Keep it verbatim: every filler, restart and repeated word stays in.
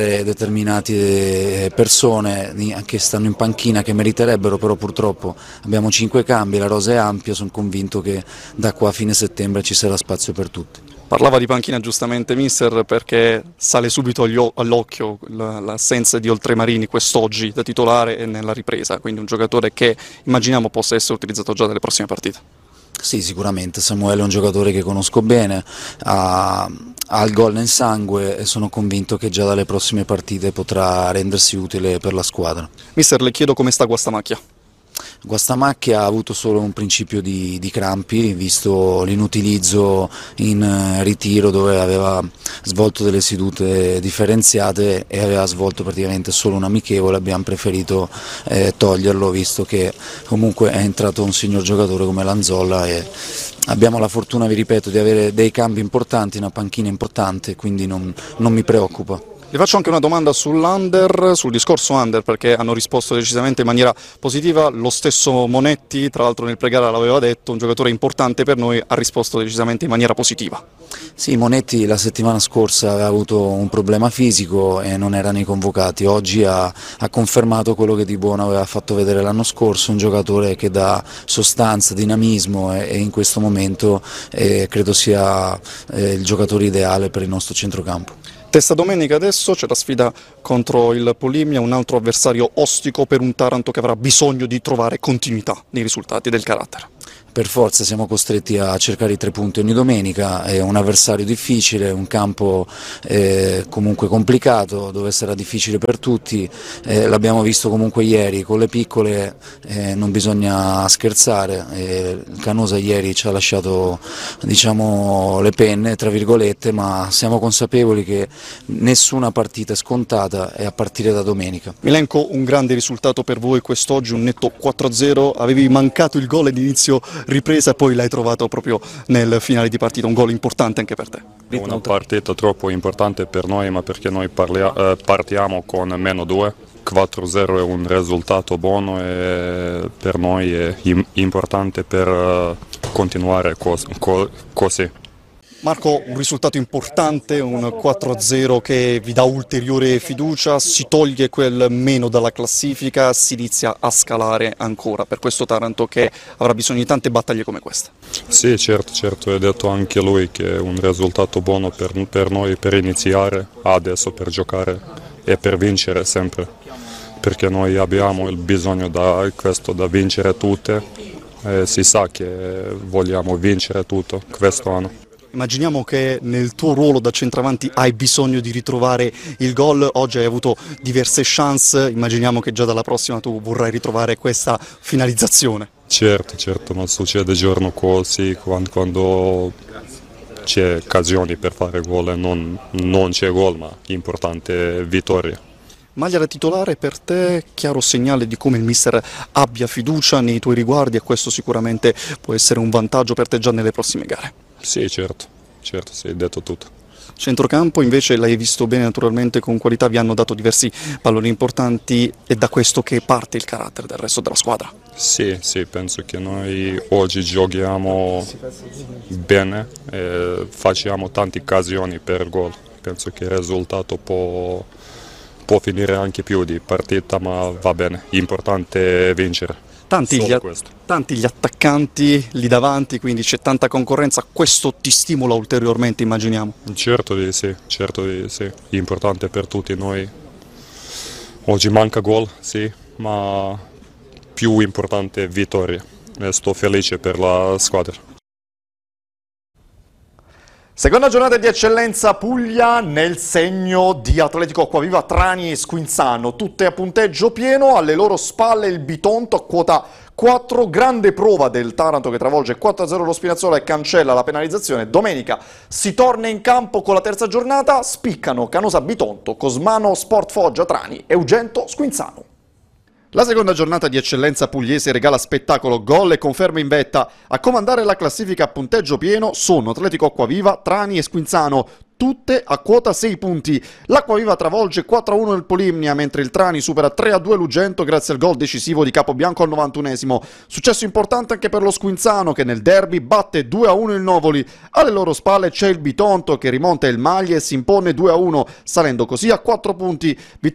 determinate persone che stanno in panchina che meriterebbero, però purtroppo abbiamo cinque cambi, la rosa è ampia, sono convinto che da qua a fine settembre ci sarà spazio per tutti. Parlava di panchina giustamente mister, perché sale subito all'occhio l'assenza di Oltremarini quest'oggi da titolare e nella ripresa, quindi un giocatore che immaginiamo possa essere utilizzato già nelle prossime partite. Sì, sicuramente, Samuele è un giocatore che conosco bene, ha, ha il gol nel sangue e sono convinto che già dalle prossime partite potrà rendersi utile per la squadra. Mister, le chiedo come sta Guastamacchia. Guastamacchia ha avuto solo un principio di, di crampi, visto l'inutilizzo in ritiro dove aveva svolto delle sedute differenziate e aveva svolto praticamente solo un amichevole. Abbiamo preferito eh, toglierlo, visto che comunque è entrato un signor giocatore come Lanzolla e abbiamo la fortuna, vi ripeto, di avere dei cambi importanti, una panchina importante, quindi non, non mi preoccupa. Vi faccio anche una domanda sull'Under, sul discorso Under, perché hanno risposto decisamente in maniera positiva. Lo stesso Monetti, tra l'altro nel pregara l'aveva detto, un giocatore importante per noi, ha risposto decisamente in maniera positiva. Sì, Monetti la settimana scorsa aveva avuto un problema fisico e non era nei convocati. Oggi ha, ha confermato quello che di buono aveva fatto vedere l'anno scorso, un giocatore che dà sostanza, dinamismo e, e in questo momento eh, credo sia eh, il giocatore ideale per il nostro centrocampo. Testa domenica adesso c'è la sfida contro il Polimia, un altro avversario ostico per un Taranto che avrà bisogno di trovare continuità nei risultati del carattere. Per forza siamo costretti a cercare i tre punti ogni domenica, è un avversario difficile, un campo eh, comunque complicato, dove sarà difficile per tutti, eh, l'abbiamo visto comunque ieri, con le piccole eh, non bisogna scherzare, eh, Canosa ieri ci ha lasciato, diciamo, le penne, tra virgolette, ma siamo consapevoli che nessuna partita è scontata e a partire da domenica. Milenko, un grande risultato per voi quest'oggi, un netto quattro a zero, avevi mancato il gol all'inizio ripresa e poi l'hai trovato proprio nel finale di partita, un gol importante anche per te. È una partita troppo importante per noi, ma perché noi parlia, eh, partiamo con meno due, quattro a zero è un risultato buono e per noi è importante per uh, continuare cos co così. Marco, un risultato importante, un quattro a zero che vi dà ulteriore fiducia, si toglie quel meno dalla classifica, si inizia a scalare ancora per questo Taranto che avrà bisogno di tante battaglie come questa. Sì, certo, certo, ha detto anche lui che è un risultato buono per, per noi per iniziare, adesso per giocare e per vincere sempre, perché noi abbiamo il bisogno da questo, da vincere tutte, e si sa che vogliamo vincere tutto questo anno. Immaginiamo che nel tuo ruolo da centravanti hai bisogno di ritrovare il gol, oggi hai avuto diverse chance, immaginiamo che già dalla prossima tu vorrai ritrovare questa finalizzazione. Certo, certo, non succede giorno così, quando, quando c'è occasioni per fare gol e non, non c'è gol, ma importante è vittoria. Maglia da titolare per te, chiaro segnale di come il mister abbia fiducia nei tuoi riguardi e questo sicuramente può essere un vantaggio per te già nelle prossime gare. Sì, certo, certo, sì, hai detto tutto. Centrocampo invece l'hai visto bene naturalmente, con qualità, vi hanno dato diversi palloni importanti, è da questo che parte il carattere del resto della squadra. Sì, sì, penso che noi oggi giochiamo bene e facciamo tante occasioni per gol, penso che il risultato può, può finire anche più di partita, ma va bene, l'importante è vincere. Tanti gli, tanti gli attaccanti lì davanti, quindi c'è tanta concorrenza, questo ti stimola ulteriormente, immaginiamo? Certo di sì, certo di sì, è importante per tutti noi. Oggi manca gol, sì, ma più importante è vittoria e sto felice per la squadra. Seconda giornata di eccellenza Puglia nel segno di Atletico Acquaviva Trani e Squinzano, tutte a punteggio pieno, alle loro spalle il Bitonto a quota quattro, grande prova del Taranto che travolge quattro a zero lo Spinazzola e cancella la penalizzazione. Domenica si torna in campo con la terza giornata, spiccano Canosa Bitonto, Cosmano Sport Foggia Trani e Ugento Squinzano. La seconda giornata di eccellenza pugliese regala spettacolo, gol e conferme in vetta. A comandare la classifica a punteggio pieno sono Atletico Acquaviva, Trani e Squinzano, tutte a quota sei punti. L'Acquaviva travolge quattro a uno il Polimnia, mentre il Trani supera tre a due l'Ugento grazie al gol decisivo di Capobianco al novantunesimo. Successo importante anche per lo Squinzano, che nel derby batte due a uno il Novoli. Alle loro spalle c'è il Bitonto, che rimonta il Maglie e si impone due a uno, salendo così a quattro punti.